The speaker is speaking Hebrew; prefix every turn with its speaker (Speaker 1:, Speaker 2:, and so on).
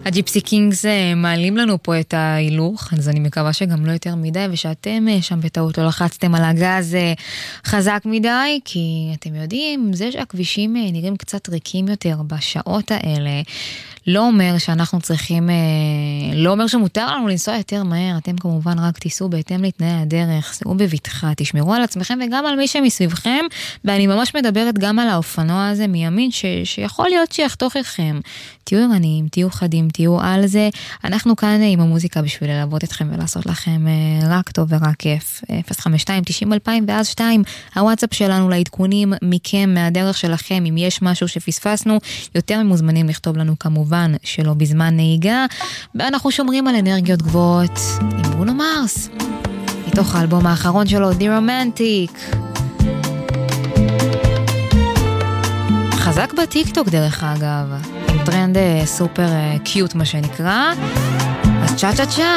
Speaker 1: הג'יפסי קינגס מעלים לנו פה את ההילוך, אז אני מקווה שגם לא יותר מדי, ושאתם שם בטעות לא לחצתם על הגז חזק מדי, כי אתם יודעים, זה שהכבישים נראים קצת ריקים יותר בשעות האלה, לא אומר שאנחנו צריכים, לא אומר שמותר לנו לנסוע יותר מהר, אתם כמובן רק תיסעו בהתאם לתנאי הדרך, סעו בבטחה, תשמרו על עצמכם וגם על מי שמסביבכם, ואני ממש מדברת גם על האופנוע הזה מימין, שיכול להיות שיחתוך אתכם. תהיו ערניים, תהיו חדים, תהיו על זה. אנחנו כאן עם המוזיקה בשביל ללוות אתכם ולעשות לכם רק טוב ורק כיף. 052-90-2000 ואז 2, הוואטסאפ שלנו לעדכונים מכם, מהדרך שלכם, אם יש משהו שפספסנו, יותר ממוזמנים לכתוב לנו כמובן שלא בזמן נהיגה, ואנחנו שומרים על אנרגיות גבוהות עם ברונו מרס, מתוך האלבום האחרון שלו, The Romantic. חזק בטיקטוק דרך אגב, עם טרנד סופר קיוט מה שנקרא, אז צ'ה צ'ה צ'ה.